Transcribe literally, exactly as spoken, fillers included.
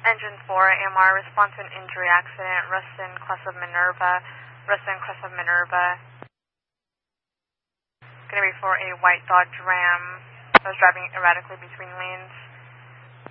Engine four, A M R, response to an injury accident, Ruston, Crest of Minerva, Ruston, Crest of Minerva. Going to be for a white Dodge Ram that was driving erratically between lanes.